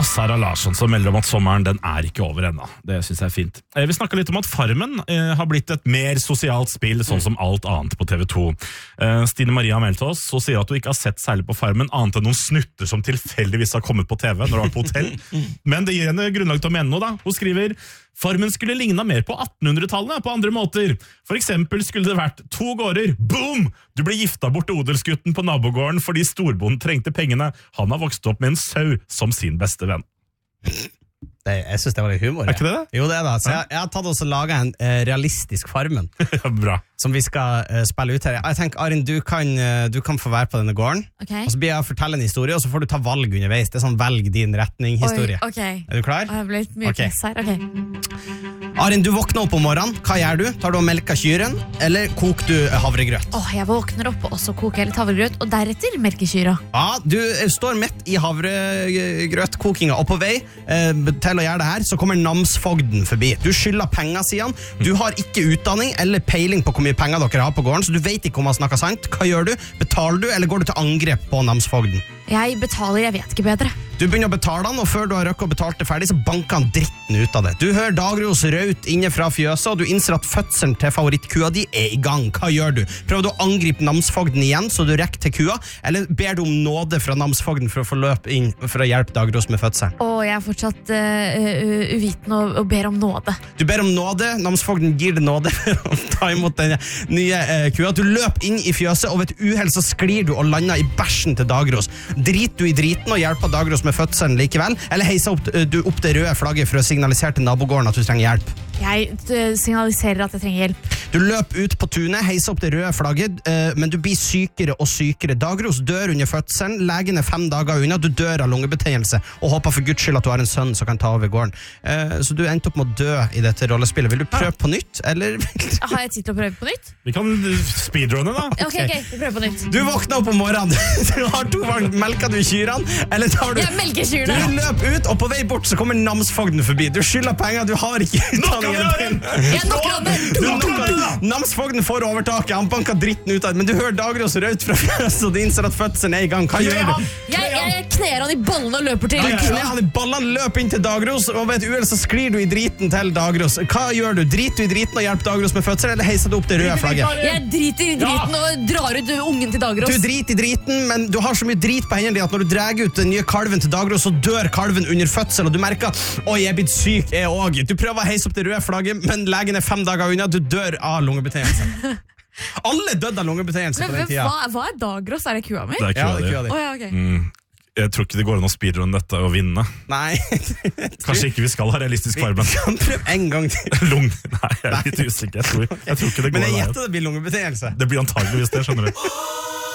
Sara Larsson som melder om at sommeren den ikke over ennå. Det synes jeg fint. Vi snakket litt om at Farmen har blitt et mer sosialt spill, sånn som alt annet på TV 2. Stine Maria har meldt oss og sier at hun ikke har sett særlig på Farmen, annet enn noen snutter som tilfeldigvis har kommet på TV når hun var på hotell. Men det gir henne grunnlag til å mene noe da. Hun skriver: Farmen skulle lignet mer på 1800-tallet på andre måter. For eksempel skulle det vært 2 gårder. Boom! Du ble gifta bort til odelsgutten på nabogården fordi storbonden trengte pengene. Han har vokst opp med en sau som sin beste venn. Jeg synes det var litt humor. Ikke det? Jo, det da. Så jeg har tatt oss og laget en realistisk Farmen. Ja, bra. Som vi skal spille ut her. Jeg tenker, Arin, du kan få være på denne gården. Okay. Og så blir jeg å fortelle en historie, og så får du ta valg underveis. Det sånn velg din retning-historie. Okay. Er du klar? Jeg ble litt mye press her. Arin, du våkner opp om morgenen. Hva gjør du? Tar du og melker kyren, eller koker du havregrøt? Jeg våkner opp, og så koker jeg litt havregrøt, og deretter melker kyra. Ja, du står midt i havregrøtkokinga, og på vei til å gjøre det her, så kommer namsfogden forbi. Du skylder penger, sier han. Du har ikke utdanning eller peiling på hvor mye penger dere har på gården, så du vet ikke om han snakker sant. Hva gjør du? Betaler du, eller går du til angrep på namsfogden? Jeg betaler, jeg vet ikke bedre. Du begynner å betale han, og før du har røkket og betalt det ferdig, så banker han dritten ut av det. Du hører Dagros raut inne fra fjøset, og du innser at fødselen til favorittkua di i gang. Hva gjør du? Prøver du å angripe namsfogden igjen, så du rekker til kua, eller ber du om nåde fra namsfogden for å få løpe inn for å hjelpe Dagros med fødselen? Jeg er fortsatt uviten og ber om nåde. Du ber om nåde, namsfogden gir det nåde for å ta imot denne nye kua. Du løper inn i fjøset, og ved et uheld så sklir du og lander i bæsjen til Dagros. Driter du i driten og hjelper Dagros med fødselen likevel, eller heiser du opp det røde flagget for å signalisere til nabogården at du trenger hjelp? Jeg signaliserer at jeg trenger hjelp. Du løper ut på tunet, heiser opp det røde flagget, men du blir sykere og sykere. Dagros dør under fødselen, legen 5 dager unna, du dør av lungebetennelse, og håper for Guds skyld at du har en sønn som kan ta over gården. Så du endte opp med å dø i dette rollespillet. Vil du prøve på nytt, eller? Har jeg tid til å prøve på nytt? Vi kan speedrunne da. Ok, vi prøver på nytt. Du våkner opp om morgenen, du har 2 valg, melker du kyrene, eller tar du... Jeg melker kyrene! Du løper ut, og på vei bort så kommer namsfogden forbi. Du skylder penger, du har ikke utdanning. Jeg knokker han! Namsfogden får overtaket, han banker dritten ut av det, men du hører Dagros raut fra fjøset, og du innser at fødselen i gang. Hva gjør du? Jeg kner han i ballene og løper til. Du kner han i ballene, løper inn til Dagros, og ved et uheld så sklir du i driten til Dagros. Hva gjør du? Driter du i driten og hjelper Dagros med fødsel, eller heiser du opp det røde flagget? Jeg driter i driten og drar ut ungen til Dagros. Du driter i driten, men du har så mye drit på hendene at når du drar ut den nye kalven til Dagros, så dør kalven under fødsel, og du merker, jeg er blitt syk, jeg også. Du prøver å heise opp det røde flagget, men legen 5 dager unna, du dør av lungebetennelse. Alle døde av lungebetennelse på den tida. Hva er Dagros? Er det kua mi? Det er kua di. Okay. Jeg tror ikke det går an å speedrunne dette og vinne. Nei. Kanskje ikke vi skal ha realistisk Farmen. Vi kan prøve en gang til. Nei, jeg er litt usikker. Jeg tror ikke det går. Men jeg gjetter det blir lungebetennelse. Det blir antageligvis det, skjønner du.